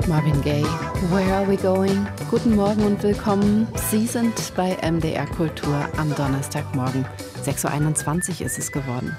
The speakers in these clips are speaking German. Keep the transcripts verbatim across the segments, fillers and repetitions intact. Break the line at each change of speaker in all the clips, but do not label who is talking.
Marvin Gaye, Where Are We Going? Guten Morgen und willkommen. Sie sind bei M D R Kultur am Donnerstagmorgen. sechs Uhr einundzwanzig ist es geworden.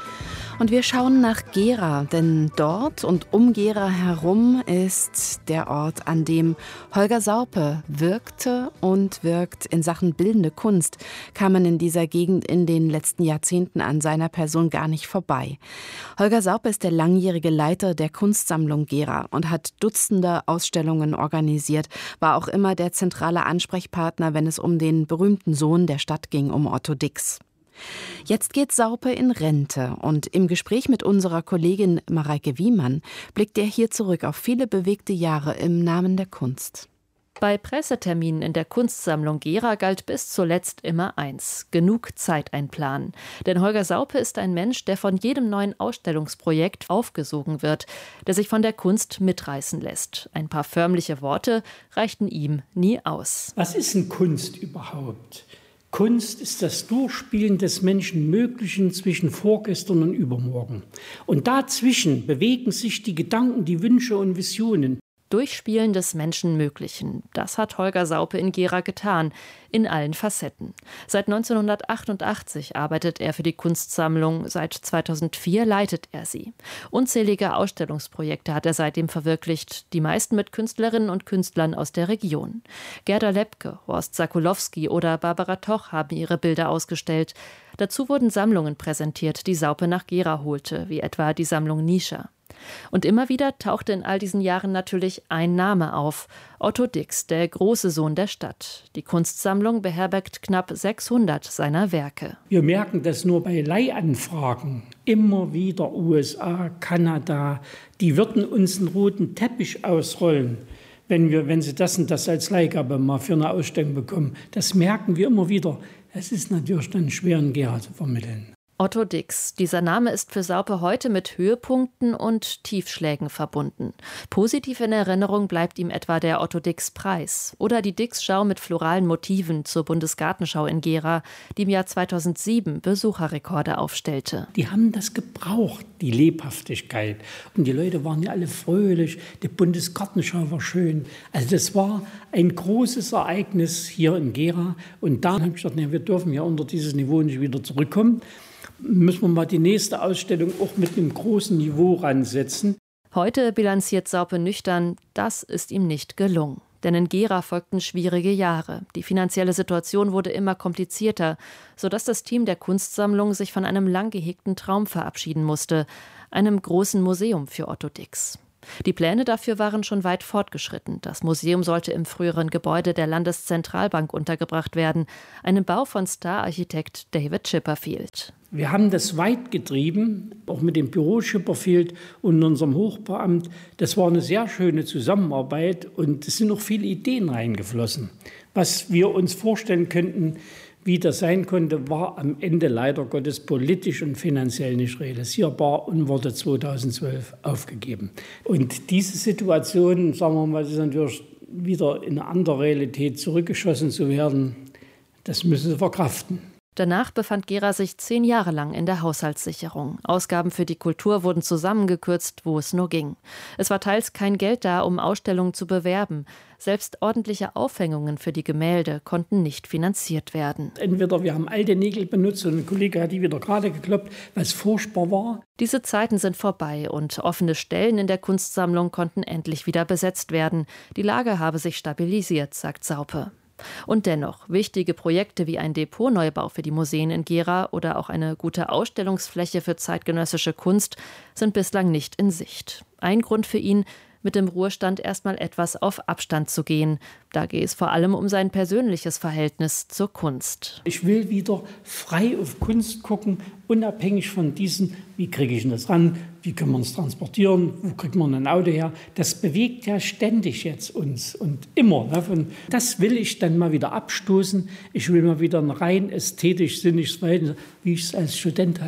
Und wir schauen nach Gera, denn dort und um Gera herum ist der Ort, an dem Holger Saupe wirkte und wirkt. In Sachen bildende Kunst kam man in dieser Gegend in den letzten Jahrzehnten an seiner Person gar nicht vorbei. Holger Saupe ist der langjährige Leiter der Kunstsammlung Gera und hat Dutzende Ausstellungen organisiert, war auch immer der zentrale Ansprechpartner, wenn es um den berühmten Sohn der Stadt ging, um Otto Dix. Jetzt geht Saupe in Rente und im Gespräch mit unserer Kollegin Mareike Wiemann blickt er hier zurück auf viele bewegte Jahre im Namen der Kunst.
Bei Presseterminen in der Kunstsammlung Gera galt bis zuletzt immer eins: genug Zeit einplanen. Denn Holger Saupe ist ein Mensch, der von jedem neuen Ausstellungsprojekt aufgesogen wird, der sich von der Kunst mitreißen lässt. Ein paar förmliche Worte reichten ihm nie aus.
Was ist denn Kunst überhaupt? Kunst ist das Durchspielen des Menschenmöglichen zwischen vorgestern und übermorgen. Und dazwischen bewegen sich die Gedanken, die Wünsche und Visionen.
Durchspielen des Menschenmöglichen, das hat Holger Saupe in Gera getan, in allen Facetten. Seit neunzehnhundertachtundachtzig arbeitet er für die Kunstsammlung, seit zweitausendvier leitet er sie. Unzählige Ausstellungsprojekte hat er seitdem verwirklicht, die meisten mit Künstlerinnen und Künstlern aus der Region. Gerda Lepke, Horst Sakulowski oder Barbara Toch haben ihre Bilder ausgestellt. Dazu wurden Sammlungen präsentiert, die Saupe nach Gera holte, wie etwa die Sammlung Nischer. Und immer wieder tauchte in all diesen Jahren natürlich ein Name auf: Otto Dix, der große Sohn der Stadt. Die Kunstsammlung beherbergt knapp sechshundert seiner Werke.
Wir merken das nur bei Leihanfragen. Immer wieder U S A, Kanada, die würden uns einen roten Teppich ausrollen, wenn, wir, wenn sie das und das als Leihgabe mal für eine Ausstellung bekommen. Das merken wir immer wieder. Es ist natürlich dann schwer in Gera zu vermitteln.
Otto Dix. Dieser Name ist für Saupe heute mit Höhepunkten und Tiefschlägen verbunden. Positiv in Erinnerung bleibt ihm etwa der Otto-Dix-Preis oder die Dix-Schau mit floralen Motiven zur Bundesgartenschau in Gera, die im Jahr zweitausendsieben Besucherrekorde aufstellte.
Die haben das gebraucht, die Lebhaftigkeit. Und die Leute waren ja alle fröhlich, die Bundesgartenschau war schön. Also das war ein großes Ereignis hier in Gera. Und da habe ich gedacht, nee, wir dürfen ja unter dieses Niveau nicht wieder zurückkommen. Müssen wir mal die nächste Ausstellung auch mit einem großen Niveau ransetzen.
Heute bilanziert Saupe nüchtern, das ist ihm nicht gelungen. Denn in Gera folgten schwierige Jahre. Die finanzielle Situation wurde immer komplizierter, sodass das Team der Kunstsammlung sich von einem lang gehegten Traum verabschieden musste: einem großen Museum für Otto Dix. Die Pläne dafür waren schon weit fortgeschritten. Das Museum sollte im früheren Gebäude der Landeszentralbank untergebracht werden, einem Bau von Star-Architekt David Chipperfield.
Wir haben das weit getrieben, auch mit dem Büro Chipperfield und unserem Hochbeamt. Das war eine sehr schöne Zusammenarbeit und es sind noch viele Ideen reingeflossen. Was wir uns vorstellen könnten, wie das sein konnte, war am Ende leider Gottes politisch und finanziell nicht realisierbar und wurde zweitausendzwölf aufgegeben. Und diese Situation, sagen wir mal, ist natürlich wieder in eine andere Realität zurückgeschossen zu werden, das müssen sie verkraften.
Danach befand Gera sich zehn Jahre lang in der Haushaltssicherung. Ausgaben für die Kultur wurden zusammengekürzt, wo es nur ging. Es war teils kein Geld da, um Ausstellungen zu bewerben. Selbst ordentliche Aufhängungen für die Gemälde konnten nicht finanziert werden.
Entweder wir haben alte Nägel benutzt und ein Kollege hat die wieder gerade gekloppt, was furchtbar war.
Diese Zeiten sind vorbei und offene Stellen in der Kunstsammlung konnten endlich wieder besetzt werden. Die Lage habe sich stabilisiert, sagt Saupe. Und dennoch, wichtige Projekte wie ein Depotneubau für die Museen in Gera oder auch eine gute Ausstellungsfläche für zeitgenössische Kunst sind bislang nicht in Sicht. Ein Grund für ihn: mit dem Ruhestand erstmal etwas auf Abstand zu gehen. Da gehe es vor allem um sein persönliches Verhältnis zur Kunst.
Ich will wieder frei auf Kunst gucken, unabhängig von diesen, wie kriege ich das ran, wie kann man es transportieren, wo kriegt man ein Auto her. Das bewegt ja ständig jetzt uns und immer. Ne? Das will ich dann mal wieder abstoßen. Ich will mal wieder ein rein ästhetisch sinniges Verhältnis, wie ich es als Student hatte.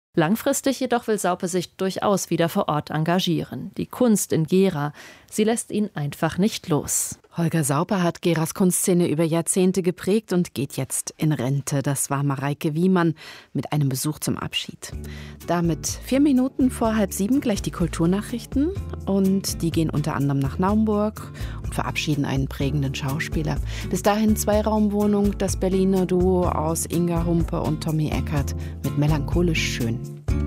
Langfristig jedoch will Saupe sich durchaus wieder vor Ort engagieren. Die Kunst in Gera, sie lässt ihn einfach nicht los.
Holger Saupe hat Geras Kunstszene über Jahrzehnte geprägt und geht jetzt in Rente. Das war Mareike Wiemann mit einem Besuch zum Abschied. Damit vier Minuten vor halb sieben gleich die Kulturnachrichten. Und die gehen unter anderem nach Naumburg und verabschieden einen prägenden Schauspieler. Bis dahin Zweiraumwohnung, das Berliner Duo aus Inga Humpe und Tommy Eckert mit Melancholisch schön.